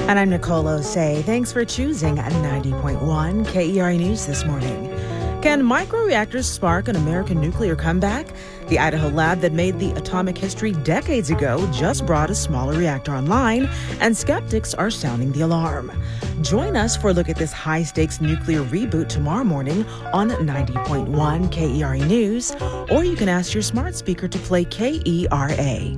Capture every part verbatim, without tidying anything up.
And I'm Nicole Osei. Thanks for choosing ninety point one K E R A News this morning. Can microreactors spark an American nuclear comeback? The Idaho lab that made the atomic history decades ago just brought a smaller reactor online, and skeptics are sounding the alarm. Join us for a look at this high-stakes nuclear reboot tomorrow morning on ninety point one K E R A News, or you can ask your smart speaker to play K E R A.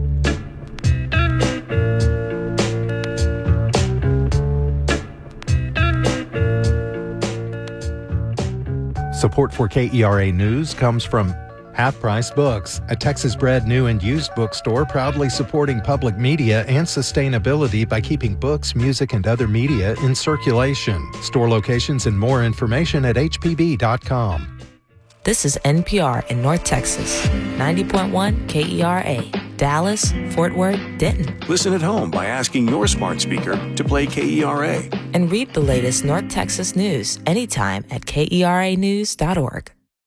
Support for K E R A News comes from Half Price Books, a Texas-bred new and used bookstore proudly supporting public media and sustainability by keeping books, music, and other media in circulation. Store locations and more information at H P B dot com. This is N P R in North Texas, ninety point one K E R A, Dallas, Fort Worth, Denton. Listen at home by asking your smart speaker to play K E R A. And read the latest North Texas news anytime at K E R A news dot org.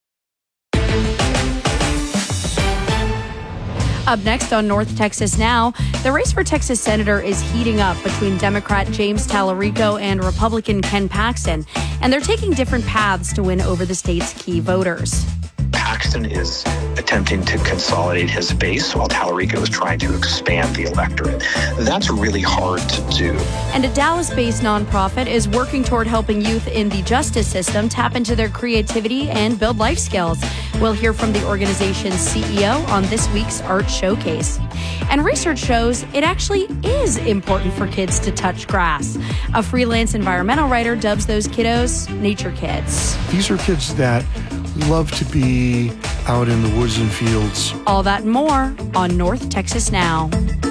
Up next on North Texas Now, the race for Texas Senator is heating up between Democrat James Tallarico and Republican Ken Paxton, and they're taking different paths to win over the state's key voters. Paxton is attempting to consolidate his base while Tallarico is trying to expand the electorate. That's really hard to do. And a Dallas-based nonprofit is working toward helping youth in the justice system tap into their creativity and build life skills. We'll hear from the organization's C E O on this week's Art Showcase. And research shows it actually is important for kids to touch grass. A freelance environmental writer dubs those kiddos nature kids. These are kids that love to be out in the woods and fields. All that and more on North Texas Now.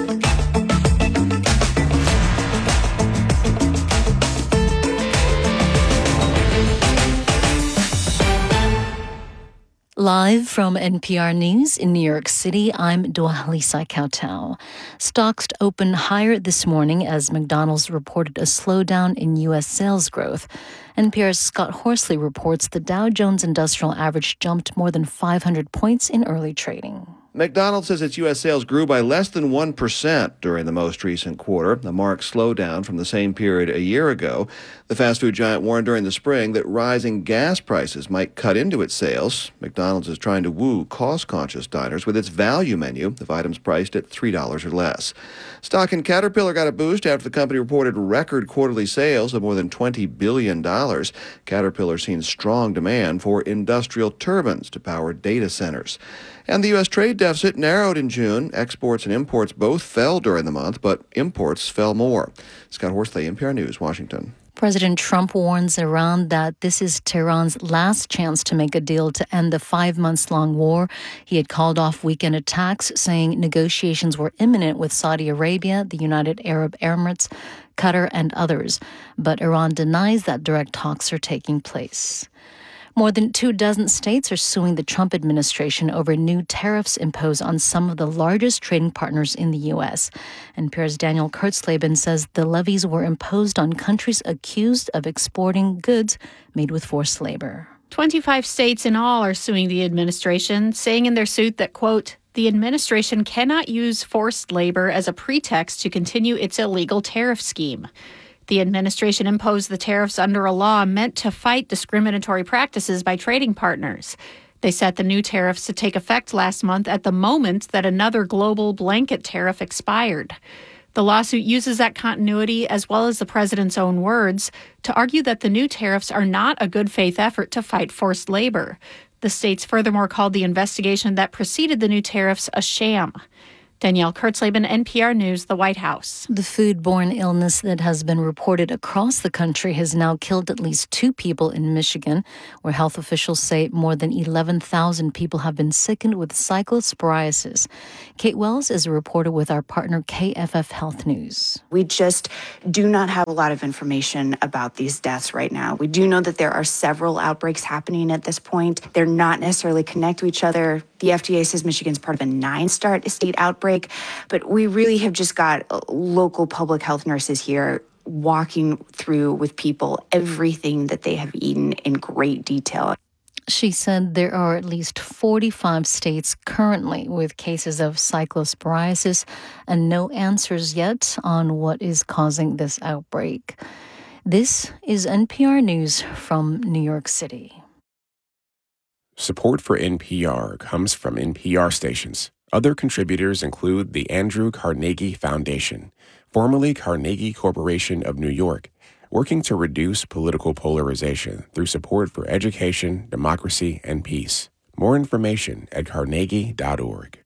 Live from N P R News in New York City, I'm Dwalisa Kautal. Stocks opened higher this morning as McDonald's reported a slowdown in U S sales growth. N P R's Scott Horsley reports the Dow Jones Industrial Average jumped more than five hundred points in early trading. McDonald's says its U S sales grew by less than one percent during the most recent quarter, a marked slowdown from the same period a year ago. The fast food giant warned during the spring that rising gas prices might cut into its sales. McDonald's is trying to woo cost-conscious diners with its value menu of items priced at three dollars or less. Stock in Caterpillar got a boost after the company reported record quarterly sales of more than twenty billion dollars. Caterpillar seen strong demand for industrial turbines to power data centers. And the U S trade deficit narrowed in June. Exports and imports both fell during the month, but imports fell more. Scott Horsley, N P R News, Washington. President Trump warns Iran that this is Tehran's last chance to make a deal to end the five months long war. He had called off weekend attacks, saying negotiations were imminent with Saudi Arabia, the United Arab Emirates, Qatar, and others. But Iran denies that direct talks are taking place. More than two dozen states are suing the Trump administration over new tariffs imposed on some of the largest trading partners in the U S. N P R's Daniel Kurtzleben says the levies were imposed on countries accused of exporting goods made with forced labor. twenty-five states in all are suing the administration, saying in their suit that, quote, the administration cannot use forced labor as a pretext to continue its illegal tariff scheme. The administration imposed the tariffs under a law meant to fight discriminatory practices by trading partners. They set the new tariffs to take effect last month at the moment that another global blanket tariff expired. The lawsuit uses that continuity, as well as the president's own words, to argue that the new tariffs are not a good faith effort to fight forced labor. The states furthermore called the investigation that preceded the new tariffs a sham. Danielle Kurtzleben, N P R News, the White House. The foodborne illness that has been reported across the country has now killed at least two people in Michigan, where health officials say more than eleven thousand people have been sickened with cyclosporiasis. Kate Wells is a reporter with our partner K F F Health News. We just do not have a lot of information about these deaths right now. We do know that there are several outbreaks happening at this point. They're not necessarily connected to each other. The F D A says Michigan's part of a nine-star state outbreak, but we really have just got local public health nurses here walking through with people everything that they have eaten in great detail. She said there are at least forty-five states currently with cases of cyclosporiasis and no answers yet on what is causing this outbreak. This is N P R News from New York City. Support for N P R comes from N P R stations. Other contributors include the Andrew Carnegie Foundation, formerly Carnegie Corporation of New York, working to reduce political polarization through support for education, democracy, and peace. More information at carnegie dot org.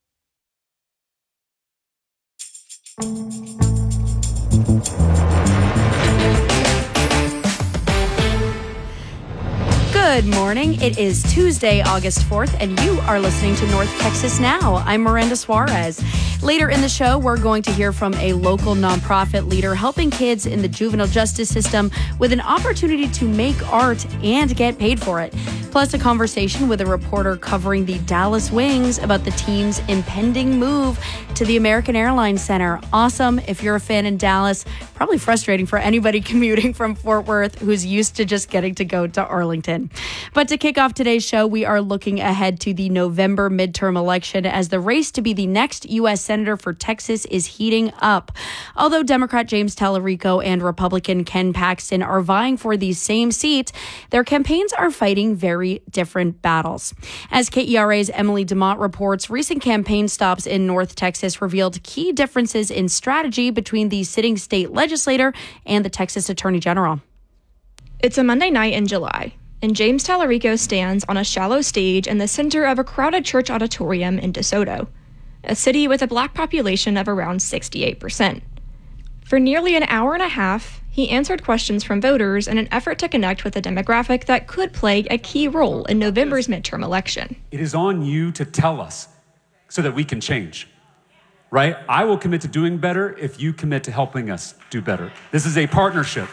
Good morning. It is Tuesday, August fourth, and you are listening to North Texas Now. I'm Miranda Suarez. Later in the show, we're going to hear from a local nonprofit leader helping kids in the juvenile justice system with an opportunity to make art and get paid for it. Plus, a conversation with a reporter covering the Dallas Wings about the team's impending move to the American Airlines Center. Awesome if you're a fan in Dallas. Probably frustrating for anybody commuting from Fort Worth who's used to just getting to go to Arlington. But to kick off today's show, we are looking ahead to the November midterm election as the race to be the next U S Senator for Texas is heating up. Although Democrat James Tallarico and Republican Ken Paxton are vying for the same seat, their campaigns are fighting very different battles. As K E R A's Emily DeMott reports, recent campaign stops in North Texas revealed key differences in strategy between the sitting state legislator and the Texas Attorney General. It's a Monday night in July, and James Tallarico stands on a shallow stage in the center of a crowded church auditorium in DeSoto, a city with a black population of around sixty-eight percent. For nearly an hour and a half, he answered questions from voters in an effort to connect with a demographic that could play a key role in November's midterm election. It is on you to tell us so that we can change, right? I will commit to doing better if you commit to helping us do better. This is a partnership.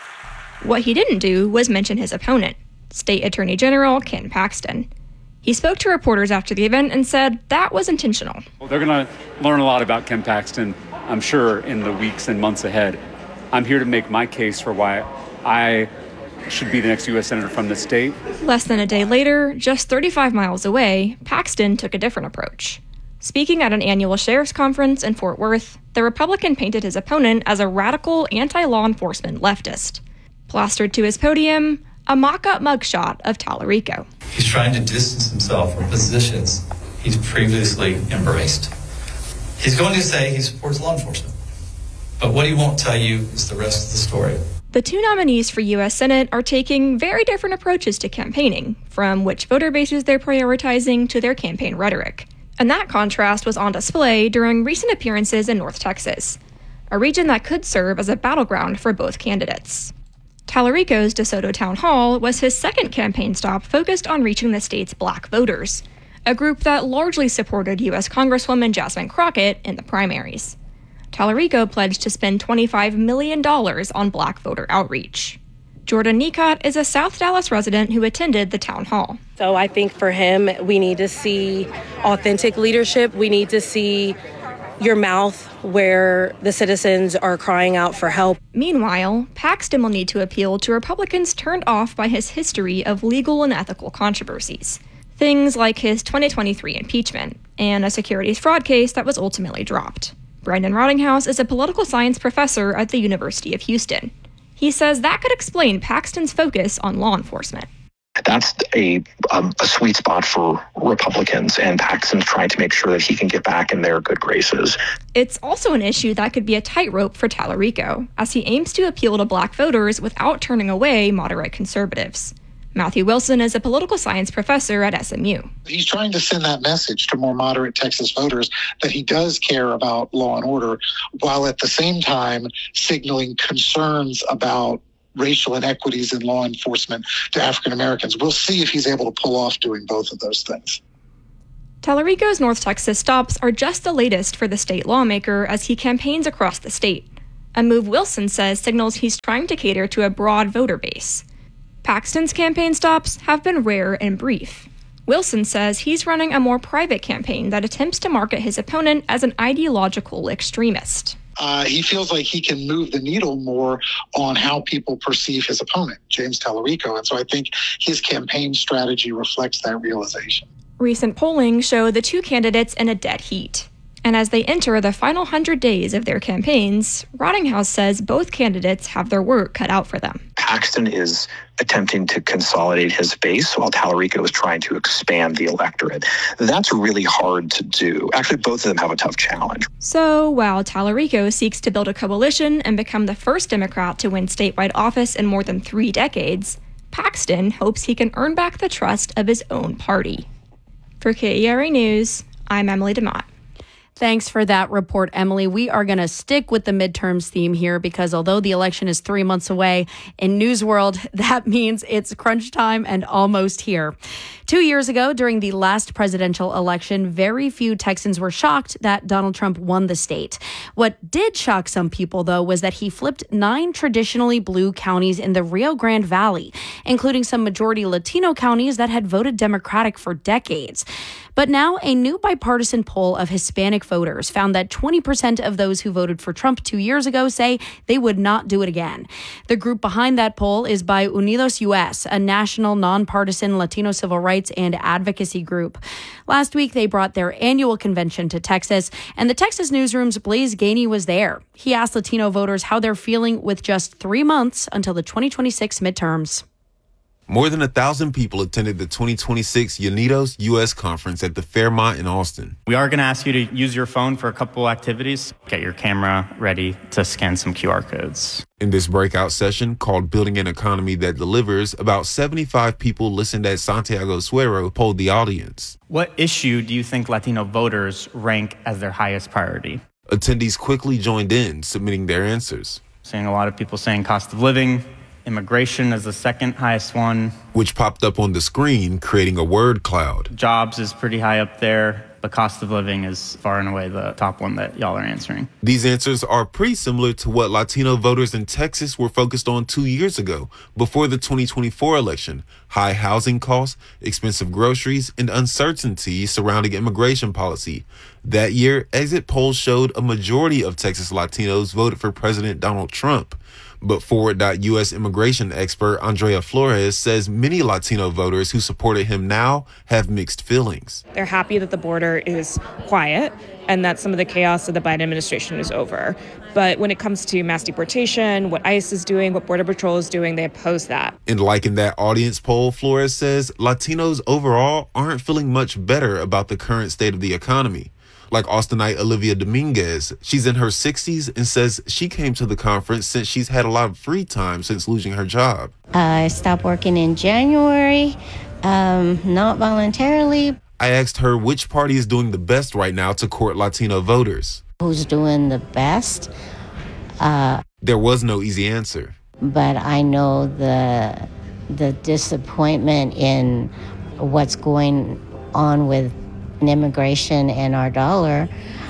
What he didn't do was mention his opponent, State Attorney General Ken Paxton. He spoke to reporters after the event and said that was intentional. Well, they're going to learn a lot about Ken Paxton, I'm sure, in the weeks and months ahead. I'm here to make my case for why I should be the next U S Senator from the state. Less than a day later, just thirty-five miles away, Paxton took a different approach. Speaking at an annual sheriff's conference in Fort Worth, the Republican painted his opponent as a radical anti-law enforcement leftist. Plastered to his podium, a mock-up mugshot of Tallarico. He's trying to distance himself from positions he's previously embraced. He's going to say he supports law enforcement, but what he won't tell you is the rest of the story. The two nominees for U S Senate are taking very different approaches to campaigning, from which voter bases they're prioritizing to their campaign rhetoric. And that contrast was on display during recent appearances in North Texas, a region that could serve as a battleground for both candidates. Tallarico's DeSoto Town Hall was his second campaign stop focused on reaching the state's black voters, a group that largely supported U S Congresswoman Jasmine Crockett in the primaries. Tallarico pledged to spend twenty-five million dollars on black voter outreach. Jordan Nicot is a South Dallas resident who attended the town hall. So I think for him, we need to see authentic leadership. We need to see your mouth where the citizens are crying out for help. Meanwhile, Paxton will need to appeal to Republicans turned off by his history of legal and ethical controversies. Things like his twenty twenty-three impeachment and a securities fraud case that was ultimately dropped. Brandon Rottinghouse is a political science professor at the University of Houston. He says that could explain Paxton's focus on law enforcement. That's a, um, a sweet spot for Republicans, and Paxton's trying to make sure that he can get back in their good graces. It's also an issue that could be a tightrope for Tallarico, as he aims to appeal to black voters without turning away moderate conservatives. Matthew Wilson is a political science professor at S M U. He's trying to send that message to more moderate Texas voters that he does care about law and order, while at the same time signaling concerns about racial inequities in law enforcement to African Americans. We'll see if he's able to pull off doing both of those things. Tallarico's North Texas stops are just the latest for the state lawmaker as he campaigns across the state, a move Wilson says signals he's trying to cater to a broad voter base. Paxton's campaign stops have been rare and brief. Wilson says he's running a more private campaign that attempts to market his opponent as an ideological extremist. uh, he feels like he can move the needle more on how people perceive his opponent, James Tallarico. And so I think his campaign strategy reflects that realization. Recent polling showed the two candidates in a dead heat. And as they enter the final hundred days of their campaigns, Rottinghouse says both candidates have their work cut out for them. Paxton is attempting to consolidate his base while Tallarico is trying to expand the electorate. That's really hard to do. Actually, both of them have a tough challenge. So while Tallarico seeks to build a coalition and become the first Democrat to win statewide office in more than three decades, Paxton hopes he can earn back the trust of his own party. For K E R A News, I'm Emily DeMott. Thanks for that report, Emily. We are going to stick with the midterms theme here because although the election is three months away, in News World, that means it's crunch time and almost here. Two years ago, during the last presidential election, very few Texans were shocked that Donald Trump won the state. What did shock some people, though, was that he flipped nine traditionally blue counties in the Rio Grande Valley, including some majority Latino counties that had voted Democratic for decades. But now a new bipartisan poll of Hispanic voters found that twenty percent of those who voted for Trump two years ago say they would not do it again. The group behind that poll is by Unidos U S, a national nonpartisan Latino civil rights and advocacy group. Last week, they brought their annual convention to Texas, and the Texas Newsroom's Blaze Gainey was there. He asked Latino voters how they're feeling with just three months until the twenty twenty-six midterms. More than a thousand people attended the twenty twenty-six Unidos U S conference at the Fairmont in Austin. We are going to ask you to use your phone for a couple activities. Get your camera ready to scan some Q R codes. In this breakout session called Building an Economy That Delivers, about seventy-five people listened as Santiago Suero polled the audience. What issue do you think Latino voters rank as their highest priority? Attendees quickly joined in, submitting their answers. Seeing a lot of people saying cost of living. Immigration is the second highest one. Which popped up on the screen, creating a word cloud. Jobs is pretty high up there. The cost of living is far and away the top one that y'all are answering. These answers are pretty similar to what Latino voters in Texas were focused on two years ago, before the twenty twenty-four election. High housing costs, expensive groceries, and uncertainty surrounding immigration policy. That year, exit polls showed a majority of Texas Latinos voted for President Donald Trump. But Forward dot U S immigration expert Andrea Flores says many Latino voters who supported him now have mixed feelings. They're happy that the border is quiet and that some of the chaos of the Biden administration is over. But when it comes to mass deportation, what ICE is doing, what Border Patrol is doing, they oppose that. And like in that audience poll, Flores says Latinos overall aren't feeling much better about the current state of the economy. Like Austinite Olivia Dominguez, she's in her sixties and says she came to the conference since she's had a lot of free time since losing her job. I stopped working in January, um, not voluntarily. I asked her which party is doing the best right now to court Latino voters. Who's doing the best? Uh, there was no easy answer. But I know the the disappointment in what's going on with immigration and our dollar,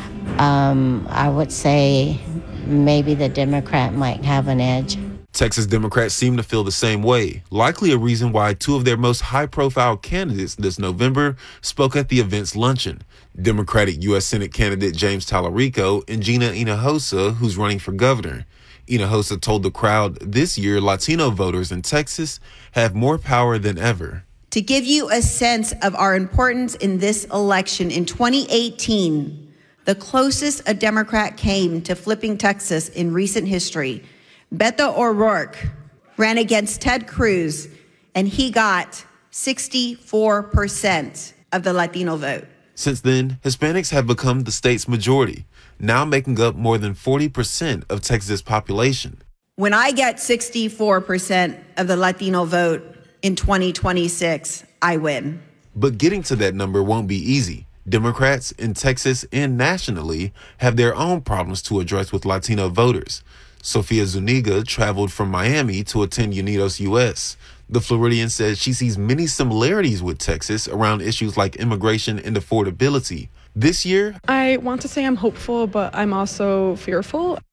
um, I would say maybe the Democrat might have an edge. Texas Democrats seem to feel the same way, likely a reason why two of their most high-profile candidates this November spoke at the event's luncheon. Democratic U S Senate candidate James Tallarico and Gina Hinojosa, who's running for governor. Hinojosa told the crowd this year Latino voters in Texas have more power than ever. To give you a sense of our importance in this election, in twenty eighteen, the closest a Democrat came to flipping Texas in recent history, Beto O'Rourke ran against Ted Cruz, and he got sixty-four percent of the Latino vote. Since then, Hispanics have become the state's majority, now making up more than forty percent of Texas' population. When I get sixty-four percent of the Latino vote in twenty twenty-six, I win. But getting to that number won't be easy. Democrats in Texas and nationally have their own problems to address with Latino voters. Sofia Zuniga traveled from Miami to attend Unidos U S. The Floridian says she sees many similarities with Texas around issues like immigration and affordability. This year, I want to say I'm hopeful, but I'm also fearful.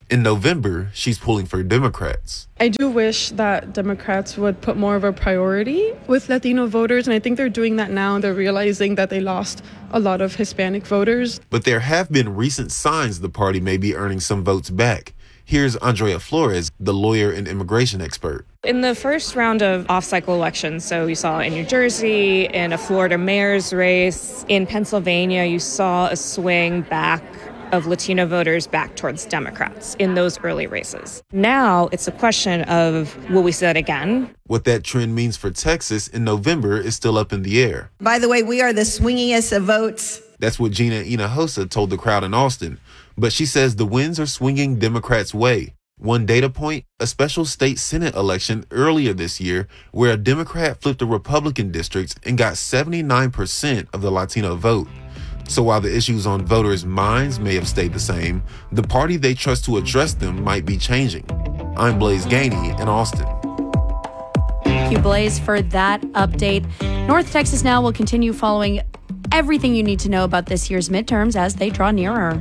In November, she's pulling for Democrats. I do wish that Democrats would put more of a priority with Latino voters, and I think they're doing that now. They're realizing that they lost a lot of Hispanic voters. But there have been recent signs the party may be earning some votes back. Here's Andrea Flores, the lawyer and immigration expert. In the first round of off-cycle elections, so you saw in New Jersey, in a Florida mayor's race, in Pennsylvania, you saw a swing back of Latino voters back towards Democrats in those early races. Now it's a question of, will we see that again? What that trend means for Texas in November is still up in the air. By the way, we are the swingiest of votes. That's what Gina Hinojosa told the crowd in Austin. But she says the winds are swinging Democrats' way. One data point, a special state Senate election earlier this year where a Democrat flipped a Republican district and got seventy-nine percent of the Latino vote. So while the issues on voters' minds may have stayed the same, the party they trust to address them might be changing. I'm Blaise Gainey in Austin. Thank you, Blaise, for that update. North Texas Now will continue following everything you need to know about this year's midterms as they draw nearer.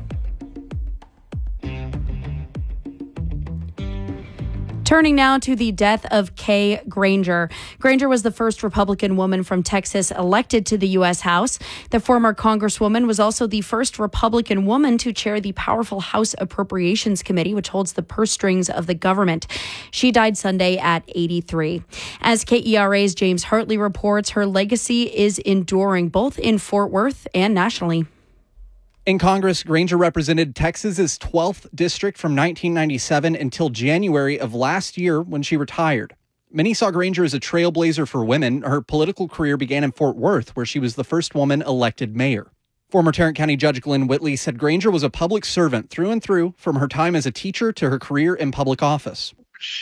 Turning now to the death of Kay Granger. Granger was the first Republican woman from Texas elected to the U S House. The former Congresswoman was also the first Republican woman to chair the powerful House Appropriations Committee, which holds the purse strings of the government. She died Sunday at eighty-three. As K E R A's James Hartley reports, her legacy is enduring both in Fort Worth and nationally. In Congress, Granger represented Texas's twelfth district from nineteen ninety-seven until January of last year when she retired. Many saw Granger as a trailblazer for women. Her political career began in Fort Worth, where she was the first woman elected mayor. Former Tarrant County Judge Glenn Whitley said Granger was a public servant through and through, from her time as a teacher to her career in public office.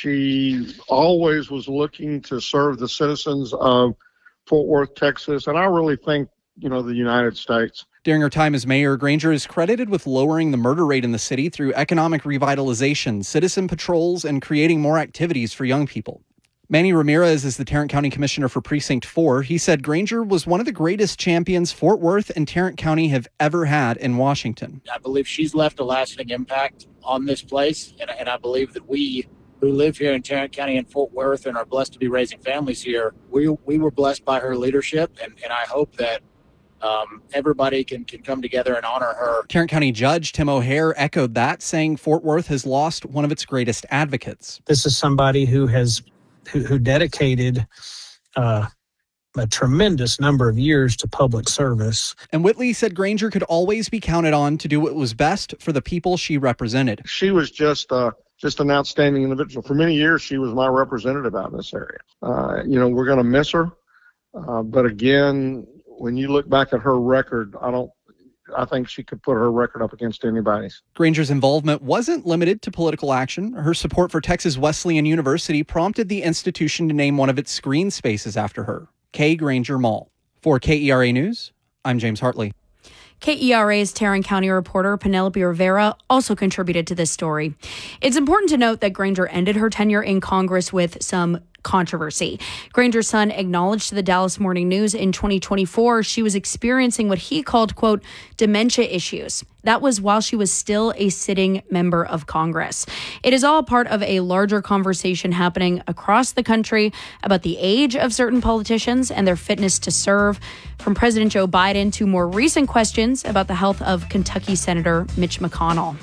She always was looking to serve the citizens of Fort Worth, Texas, and I really think, you know, the United States. During her time as mayor, Granger is credited with lowering the murder rate in the city through economic revitalization, citizen patrols, and creating more activities for young people. Manny Ramirez is the Tarrant County Commissioner for Precinct four. He said Granger was one of the greatest champions Fort Worth and Tarrant County have ever had in Washington. I believe she's left a lasting impact on this place, and, and I believe that we who live here in Tarrant County and Fort Worth and are blessed to be raising families here, we we were blessed by her leadership, and, and I hope that Um, everybody can, can come together and honor her. Tarrant County Judge Tim O'Hare echoed that, saying Fort Worth has lost one of its greatest advocates. This is somebody who has who, who dedicated uh, a tremendous number of years to public service. And Whitley said Granger could always be counted on to do what was best for the people she represented. She was just uh, just an outstanding individual. For many years, she was my representative out in this area. Uh, you know, we're going to miss her. Uh, but again, when you look back at her record, I don't, I think she could put her record up against anybody's. Granger's involvement wasn't limited to political action. Her support for Texas Wesleyan University prompted the institution to name one of its screen spaces after her, Kay Granger Mall. For K E R A News, I'm James Hartley. K E R A's Tarrant County reporter Penelope Rivera also contributed to this story. It's important to note that Granger ended her tenure in Congress with some controversy. Granger's son acknowledged to the Dallas Morning News in twenty twenty-four she was experiencing what he called, quote, dementia issues. That was while she was still a sitting member of Congress. It is all part of a larger conversation happening across the country about the age of certain politicians and their fitness to serve, from President Joe Biden to more recent questions about the health of Kentucky Senator Mitch McConnell.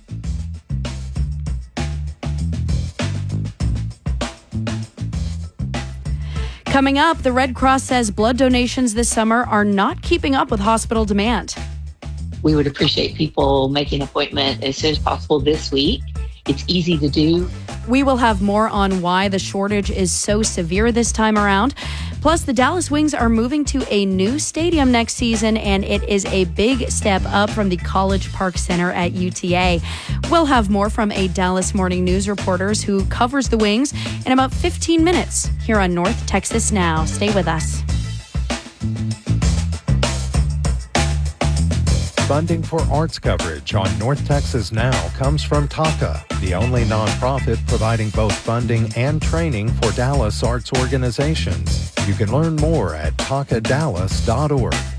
Coming up, the Red Cross says blood donations this summer are not keeping up with hospital demand. We would appreciate people making an appointment as soon as possible this week. It's easy to do. We will have more on why the shortage is so severe this time around. Plus, the Dallas Wings are moving to a new stadium next season, and it is a big step up from the College Park Center at U T A. We'll have more from a Dallas Morning News reporter who covers the Wings in about fifteen minutes here on North Texas Now. Stay with us. Funding for arts coverage on North Texas Now comes from TACA, the only nonprofit providing both funding and training for Dallas arts organizations. You can learn more at taca dallas dot org.